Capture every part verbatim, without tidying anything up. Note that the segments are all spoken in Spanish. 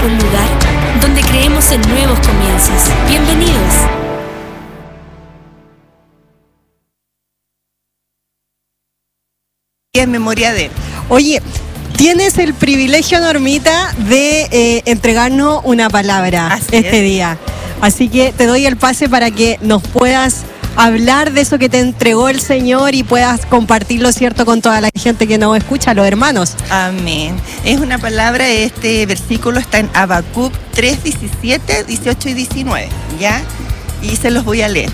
un lugar donde creemos en nuevos comienzos. Bienvenidos. En memoria de él. Oye, tienes el privilegio, Normita, de eh, entregarnos una palabra Así este es. día. Así que te doy el pase para que nos puedas hablar de eso que te entregó el Señor y puedas compartirlo, ¿cierto?, con toda la gente que nos escucha, los hermanos. Amén. Es una palabra, este versículo está en Habacuc tres, diecisiete, dieciocho y diecinueve, ¿ya? Y se los voy a leer.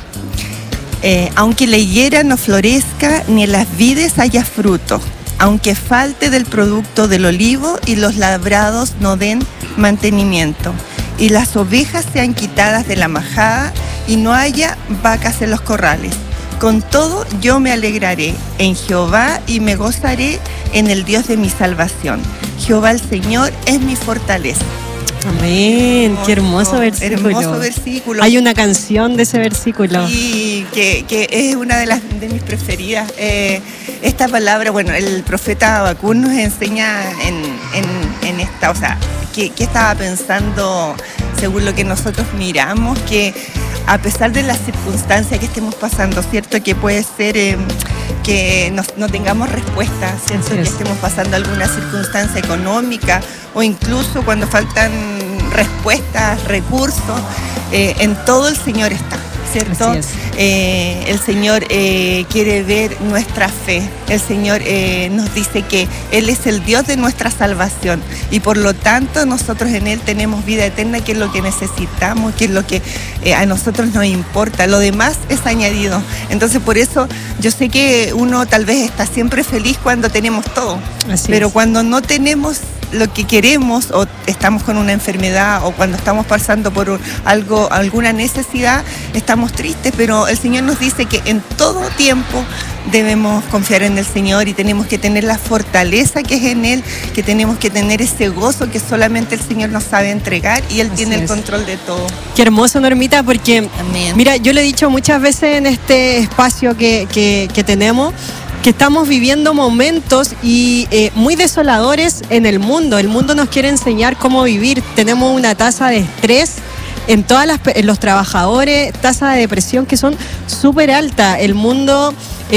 Eh, aunque la higuera no florezca, ni en las vides haya fruto, aunque falte del producto del olivo y los labrados no den mantenimiento, y las ovejas sean quitadas de la majada y no haya vacas en los corrales. Con todo yo me alegraré en Jehová y me gozaré en el Dios de mi salvación. Jehová el Señor es mi fortaleza. Amén, qué hermoso versículo. Hermoso versículo. Hay una canción de ese versículo. Sí, que, que es una de las de mis preferidas. Eh, esta palabra, bueno, el profeta Habacuc nos enseña en, en, en esta, o sea, que, que estaba pensando según lo que nosotros miramos, que a pesar de las circunstancias que estemos pasando, ¿cierto? Que puede ser eh, que no, no tengamos respuesta, ¿cierto? Que estemos pasando alguna circunstancia económica o incluso cuando faltan respuestas, recursos, eh, en todo el Señor está, ¿cierto? Así es. Eh, el Señor eh, quiere ver nuestra fe. El Señor eh, nos dice que Él es el Dios de nuestra salvación y por lo tanto nosotros en Él tenemos vida eterna, que es lo que necesitamos, que es lo que eh, a nosotros nos importa. Lo demás es añadido. Entonces por eso yo sé que uno tal vez está siempre feliz cuando tenemos todo, Así pero es. cuando no tenemos lo que queremos o estamos con una enfermedad o cuando estamos pasando por un, algo, alguna necesidad, estamos tristes, pero el Señor nos dice que en todo tiempo debemos confiar en el Señor y tenemos que tener la fortaleza que es en Él, que tenemos que tener ese gozo que solamente el Señor nos sabe entregar y Él Así tiene el es. control de todo. Qué hermoso, Normita, porque Amén. mira, yo le he dicho muchas veces en este espacio que, que, que tenemos que estamos viviendo momentos y eh, muy desoladores en el mundo. El mundo nos quiere enseñar cómo vivir. Tenemos una tasa de estrés en todas las en los trabajadores, tasa de depresión que son súper altas. El mundo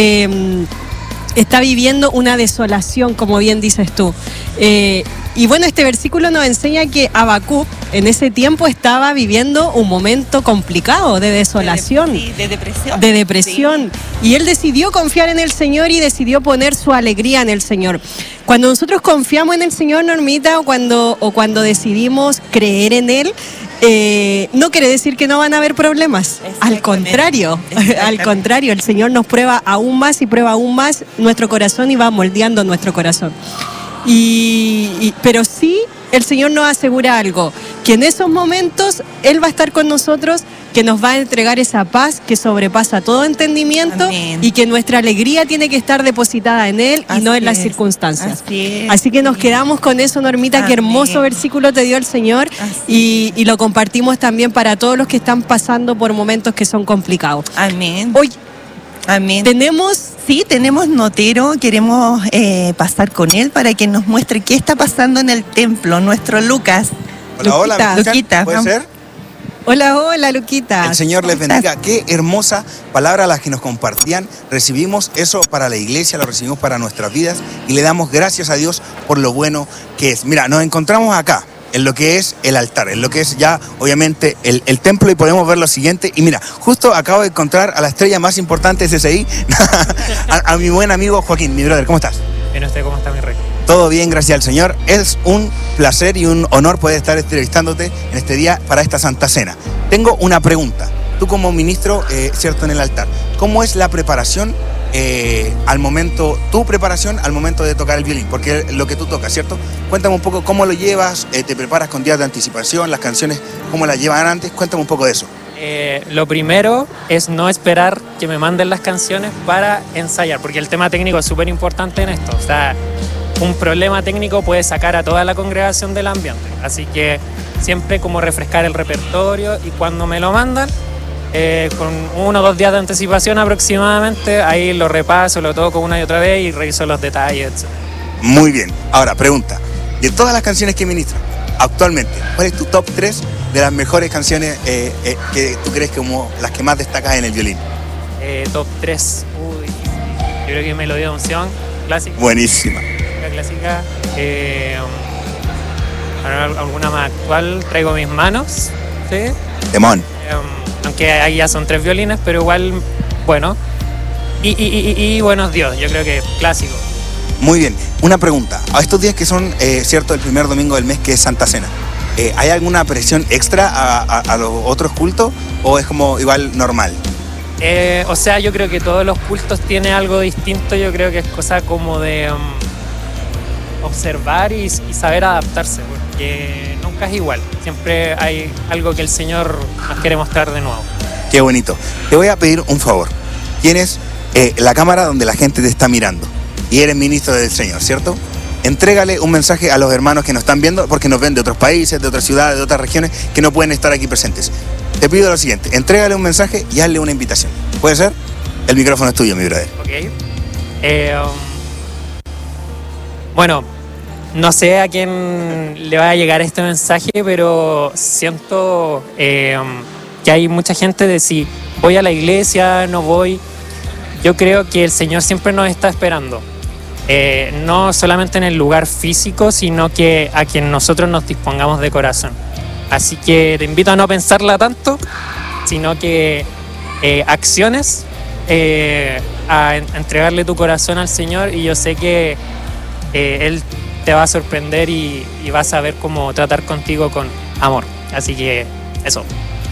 eh, está viviendo una desolación, como bien dices tú. Eh, y bueno, este versículo nos enseña que Habacuc en ese tiempo estaba viviendo un momento complicado de desolación. De, sí, de depresión. de depresión. Sí. Y él decidió confiar en el Señor y decidió poner su alegría en el Señor. Cuando nosotros confiamos en el Señor, Normita, o cuando, o cuando decidimos creer en Él, eh, no quiere decir que no van a haber problemas. Al contrario, al contrario, el Señor nos prueba aún más y prueba aún más nuestro corazón y va moldeando nuestro corazón. Y, y, pero sí, el Señor nos asegura algo, que en esos momentos Él va a estar con nosotros, que nos va a entregar esa paz que sobrepasa todo entendimiento. Amén. Y que nuestra alegría tiene que estar depositada en Él y Así no en las es. circunstancias. Así es. Así que nos quedamos con eso, Normita. Amén. Qué hermoso versículo te dio el Señor y, y lo compartimos también para todos los que están pasando por momentos que son complicados. Amén. Hoy Amén. tenemos... Sí, tenemos notero, queremos eh, pasar con él para que nos muestre qué está pasando en el templo, nuestro Lucas. Hola, hola, Luquita, ¿me escuchan? Luquita, ¿Puede vamos. ser? Hola, hola, Luquita. El Señor les bendiga. Qué hermosa palabra la que nos compartían. Recibimos eso para la iglesia, lo recibimos para nuestras vidas y le damos gracias a Dios por lo bueno que es. Mira, nos encontramos acá en lo que es el altar, en lo que es ya obviamente el, el templo y podemos ver lo siguiente. Y mira, justo acabo de encontrar a la estrella más importante de C C I, a, a mi buen amigo Joaquín, mi brother. ¿Cómo estás? Bien, ¿usted cómo está, mi rey? Todo bien, gracias al Señor. Es un placer y un honor poder estar entrevistándote en este día para esta Santa Cena. Tengo una pregunta. Tú como ministro, eh, cierto, en el altar, ¿cómo es la preparación eh, al momento, tu preparación al momento de tocar el violín? Porque lo que tú tocas, ¿cierto? Cuéntame un poco cómo lo llevas, eh, te preparas con días de anticipación, las canciones, cómo las llevan antes, cuéntame un poco de eso. Eh, lo primero es no esperar que me manden las canciones para ensayar, porque el tema técnico es súper importante en esto. O sea, un problema técnico puede sacar a toda la congregación del ambiente. Así que siempre como refrescar el repertorio y cuando me lo mandan, eh, con uno o dos días de anticipación aproximadamente, ahí lo repaso, lo toco una y otra vez y reviso los detalles, etcétera. Muy bien. Ahora, pregunta. De todas las canciones que ministras, actualmente, ¿cuál es tu top tres de las mejores canciones eh, eh, que tú crees como las que más destacas en el violín? Eh, top tres, uy, yo creo que Melodía de Unción, clásica. Buenísima. La clásica. Eh, alguna más actual, Traigo mis manos, ¿sí? Demón. Eh, aunque ahí ya son tres violines, pero igual, bueno. Y, y, y, y Buenos Dios, yo creo que clásico. Muy bien, una pregunta. A estos días que son, eh, cierto, el primer domingo del mes, que es Santa Cena, eh, ¿hay alguna presión extra a, a, a los otros cultos o es como igual normal? Eh, o sea, yo creo que todos los cultos tienen algo distinto, yo creo que es cosa como de um, observar y, y saber adaptarse, porque nunca es igual, siempre hay algo que el Señor nos quiere mostrar de nuevo. Qué bonito. Te voy a pedir un favor. Tienes eh, la cámara donde la gente te está mirando y eres ministro del Señor, ¿cierto? Entrégale un mensaje a los hermanos que nos están viendo, porque nos ven de otros países, de otras ciudades, de otras regiones, que no pueden estar aquí presentes. Te pido lo siguiente, entrégale un mensaje y hazle una invitación. ¿Puede ser? El micrófono es tuyo, mi brother. Ok. Eh, um, bueno, no sé a quién le va a llegar este mensaje, pero siento eh, um, que hay mucha gente de si voy a la iglesia, no voy. Yo creo que el Señor siempre nos está esperando. Eh, no solamente en el lugar físico, sino que a quien nosotros nos dispongamos de corazón. Así que te invito a no pensarla tanto, sino que eh, acciones, eh, a, en, a entregarle tu corazón al Señor, y yo sé que eh, Él te va a sorprender y, y va a saber cómo tratar contigo con amor. Así que eso.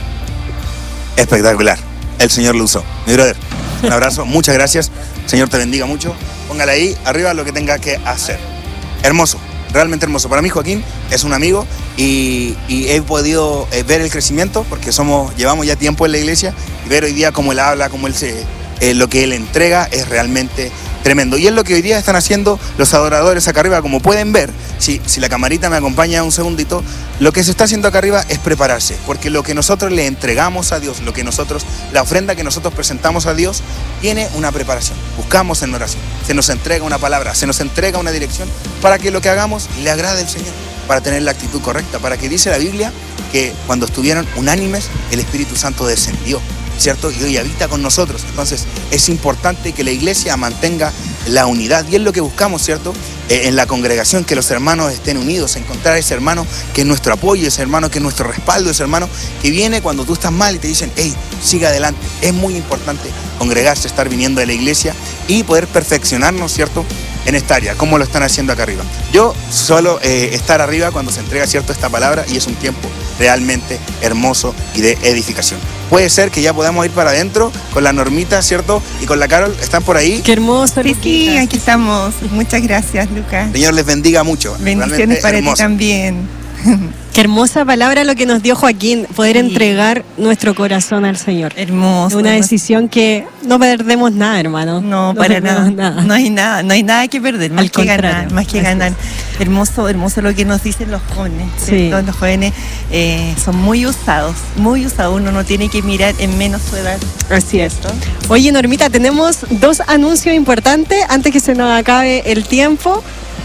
Espectacular. El Señor lo usó. Mi brother, un abrazo, muchas gracias. Señor te bendiga mucho. Póngale ahí arriba lo que tenga que hacer. Hermoso, realmente hermoso. Para mí Joaquín es un amigo y, y he podido eh, ver el crecimiento, porque somos, llevamos ya tiempo en la iglesia, y ver hoy día cómo él habla, cómo él se, eh, lo que él entrega es realmente tremendo. Y es lo que hoy día están haciendo los adoradores acá arriba, como pueden ver. Si, si la camarita me acompaña un segundito, lo que se está haciendo acá arriba es prepararse, porque lo que nosotros le entregamos a Dios, lo que nosotros, la ofrenda que nosotros presentamos a Dios, tiene una preparación. Buscamos en oración, se nos entrega una palabra, se nos entrega una dirección para que lo que hagamos le agrade al Señor, para tener la actitud correcta, para que dice la Biblia que cuando estuvieron unánimes, el Espíritu Santo descendió, ¿cierto? Y hoy habita con nosotros. Entonces es importante que la iglesia mantenga la unidad, y es lo que buscamos, ¿cierto? Eh, en la congregación, que los hermanos estén unidos, encontrar ese hermano que es nuestro apoyo, ese hermano que es nuestro respaldo, ese hermano que viene cuando tú estás mal y te dicen, hey, siga adelante. Es muy importante congregarse, estar viniendo de la iglesia y poder perfeccionarnos, ¿cierto?, en esta área, como lo están haciendo acá arriba. Yo suelo eh, estar arriba cuando se entrega, ¿cierto?, esta palabra, y es un tiempo realmente hermoso y de edificación. Puede ser que ya podamos ir para adentro con la Normita, ¿cierto?, y con la Carol. ¿Están por ahí? Qué hermoso. Sí, sí, aquí estamos. Muchas gracias, Lucas. Señor les bendiga mucho. Bendiciones para hermoso. ti también. Qué hermosa palabra lo que nos dio Joaquín, poder Sí. entregar nuestro corazón al Señor. Hermoso. Una hermoso. decisión que no perdemos nada, hermano. No, para nada. perdemos No hay nada, no hay nada que perder, más Al que ganar, contrario. más que Así ganar. Hermoso, hermoso lo que nos dicen los jóvenes. Sí. ¿cierto? Los jóvenes eh, son muy usados, muy usados. Uno no tiene que mirar en menos su edad. Así es. ¿cierto? Oye, Normita, tenemos dos anuncios importantes antes que se nos acabe el tiempo.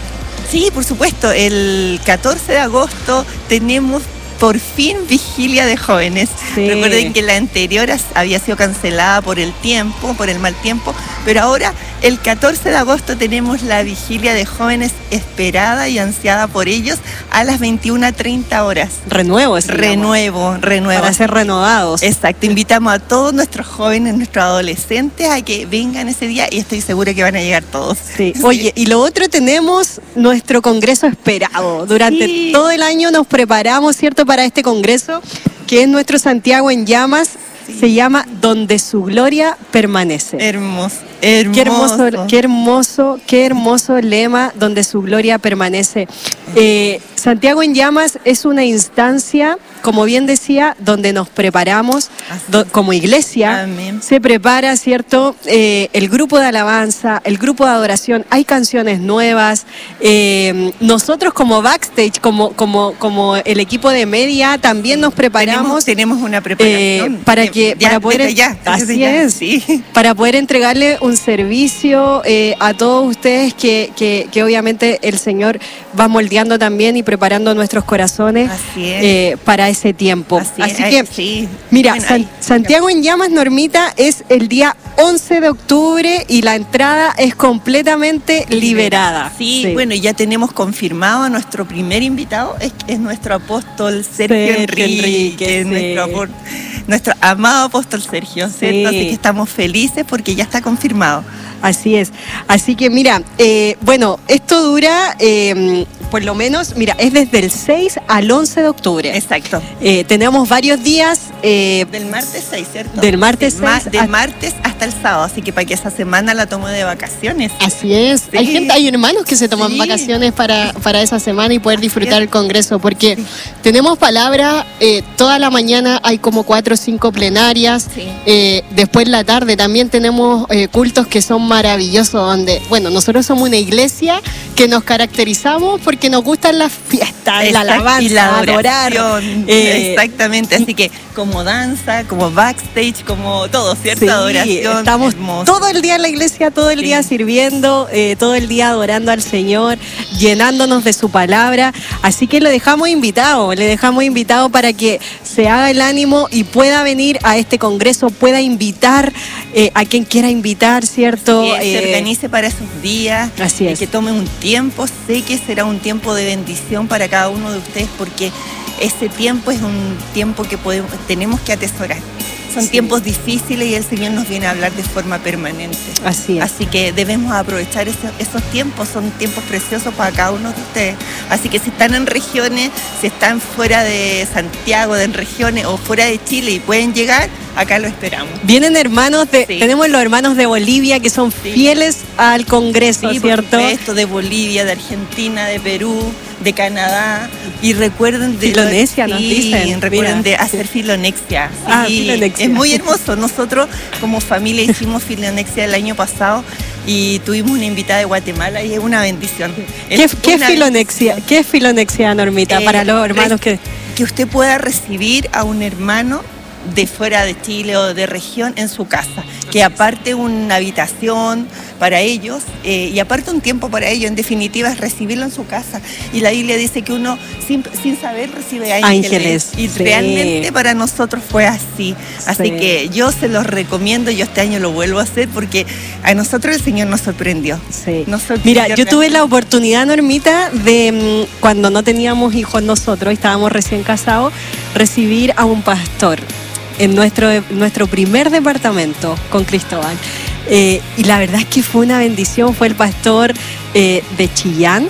Sí, por supuesto. El catorce de agosto tenemos por fin vigilia de jóvenes. Sí. Recuerden que la anterior as- había sido cancelada por el tiempo, por el mal tiempo, pero ahora el catorce de agosto tenemos la vigilia de jóvenes esperada y ansiada por ellos a las veintiuna treinta horas. Renuevo, se llama. Renuevo, renuevo. Para ser renovados. Exacto, invitamos a todos nuestros jóvenes, nuestros adolescentes a que vengan ese día, y estoy segura que van a llegar todos. Sí. Oye, y lo otro, tenemos nuestro congreso esperado. Durante Sí. todo el año nos preparamos, ¿cierto?, para este congreso, que es nuestro Santiago en Llamas. Sí. Se llama Donde su gloria permanece. Hermoso, hermoso. Qué hermoso, qué hermoso, qué hermoso lema, donde su gloria permanece. Eh, Santiago en Llamas es una instancia, como bien decía, donde nos preparamos Así do- es. como iglesia. Amén. Se prepara, ¿cierto?, Eh, el grupo de alabanza, el grupo de adoración, hay canciones nuevas. Eh, nosotros como backstage, como, como, como el equipo de media, también nos preparamos. Tenemos, tenemos una preparación. eh, para que Ya, para poder desde ya, desde así ya, es sí. para poder entregarle un un servicio eh, a todos ustedes que, que, que obviamente el Señor va moldeando también y preparando nuestros corazones Así es. eh, para ese tiempo. Así, Así es, que, eh, sí. mira, Bueno, San- ahí. Santiago en Llamas, Normita, es el día once de octubre y la entrada es completamente liberada. Sí, bueno, ya tenemos confirmado a nuestro primer invitado, es, es nuestro apóstol Sergio, Sergio Enrique, Enrique, sí. nuestro, apó- nuestro amado apóstol Sergio, ¿cierto? Sí. Así que estamos felices porque ya está confirmado. Así es. Así que mira, eh, bueno, esto dura, eh, por lo menos, mira, es desde el seis al once de octubre. Exacto. Eh, tenemos varios días. eh, Del martes seis, ¿cierto? Del martes Del ma- seis Del a- martes hasta el sábado, así que para que esa semana la tomo de vacaciones. Así es. Sí. Hay gente, hay hermanos que se toman Sí. vacaciones para, para esa semana y poder disfrutar es. el Congreso, porque tenemos palabra, eh, toda la mañana hay como cuatro o cinco plenarias, Sí. eh, después la tarde también tenemos eh, cultos que son maravillosos, donde, bueno, nosotros somos una iglesia que nos caracterizamos porque nos gustan las fiestas, la Exacto, alabanza, y la adorar. adoración. eh, Exactamente, así que como danza, como backstage, como todo, ¿cierto? Sí, Adoración. estamos hermoso. todo el día en la iglesia, todo el Sí. día sirviendo, eh, todo el día adorando al Señor, llenándonos de su palabra. Así que le dejamos invitado, le dejamos invitado para que se haga el ánimo y pueda venir a este congreso, pueda invitar eh, a quien quiera invitar, ¿cierto? Que se Eh, organice para esos días, Así y es. que tome un tiempo. Sé que será un tiempo de bendición para cada uno de ustedes porque ese tiempo es un tiempo que podemos, tenemos que atesorar. Son Sí. tiempos difíciles y el Señor nos viene a hablar de forma permanente. Así es. Así que debemos aprovechar esos, esos tiempos, son tiempos preciosos para cada uno de ustedes. Así que si están en regiones, si están fuera de Santiago, de en regiones o fuera de Chile y pueden llegar, acá lo esperamos. Vienen hermanos de, Sí. tenemos los hermanos de Bolivia que son Sí. fieles al Congreso, Sí, por ¿cierto? supuesto, de Bolivia, de Argentina, de Perú, de Canadá. Y recuerden de... Filonexia, nos sí, dicen. recuerden Mira. de hacer filonexia. Sí, Ah, filonexia. Es muy hermoso. Nosotros como familia hicimos filonexia el año pasado y tuvimos una invitada de Guatemala y es una bendición. ¿Qué, Es qué es una filonexia? ¿Qué es filonexia, Normita? Eh, para los hermanos re- que... que usted pueda recibir a un hermano de fuera de Chile o de región en su casa, que aparte una habitación para ellos eh, y aparte un tiempo para ellos, en definitiva es recibirlo en su casa. Y la Biblia dice que uno sin, sin saber recibe ángeles. Ángeles, Y sí. realmente para nosotros fue así. Así Sí. que yo se los recomiendo, yo este año lo vuelvo a hacer porque a nosotros el Señor nos sorprendió. Sí. Nos sorprendió Mira, yo tuve realmente. la oportunidad, Normita, de mm, cuando no teníamos hijos nosotros, y estábamos recién casados, recibir a un pastor en nuestro, nuestro primer departamento con Cristóbal. Eh, y la verdad es que fue una bendición, fue el pastor eh, de Chillán.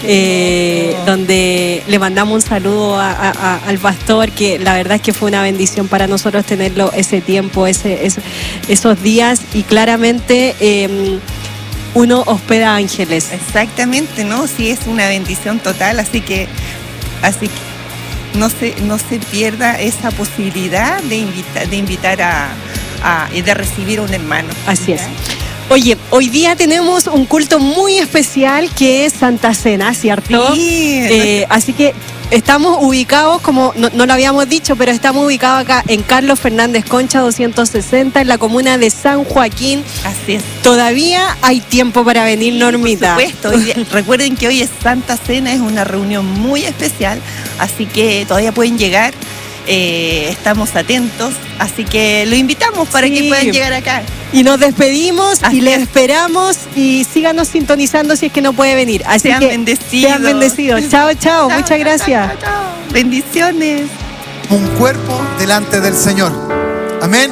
Eh, donde le mandamos un saludo a- a- a- al pastor, que la verdad es que fue una bendición para nosotros tenerlo ese tiempo, ese, ese- esos días, y claramente eh, uno hospeda ángeles. Exactamente, ¿no? Sí, es una bendición total, así que, así que no se, no se pierda esa posibilidad de invitar, de invitar a, a- y de recibir a un hermano. Así es. ¿Ya? Oye, hoy día tenemos un culto muy especial que es Santa Cena, ¿cierto? Sí, Eh, así que estamos ubicados, como no, no lo habíamos dicho, pero estamos ubicados acá en Carlos Fernández Concha doscientos sesenta, en la comuna de San Joaquín. así es. Todavía hay tiempo para venir, Normita. Por supuesto, hoy día- recuerden que hoy es Santa Cena, es una reunión muy especial, así que todavía pueden llegar, eh, estamos atentos, así que lo invitamos para Sí. que puedan llegar acá. Y nos despedimos Así y les es. esperamos, y síganos sintonizando si es que no puede venir. Así Sean que bendecidos. sean bendecidos. Chao, chao, Chao, muchas chao, gracias. chao, chao. Bendiciones. Un cuerpo delante del Señor. Amén.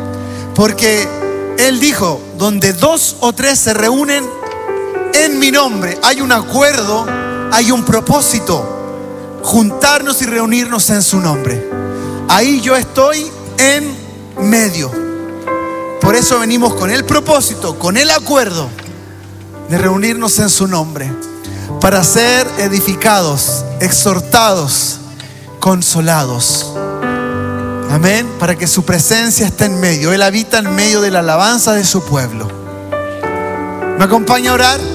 Porque Él dijo, donde dos o tres se reúnen en mi nombre, hay un acuerdo, hay un propósito, juntarnos y reunirnos en su nombre. Ahí yo estoy en medio. Por eso venimos con el propósito, con el acuerdo de reunirnos en su nombre, para ser edificados, exhortados, consolados. Amén. Para que su presencia esté en medio. Él habita en medio de la alabanza de su pueblo. ¿Me acompaña a orar?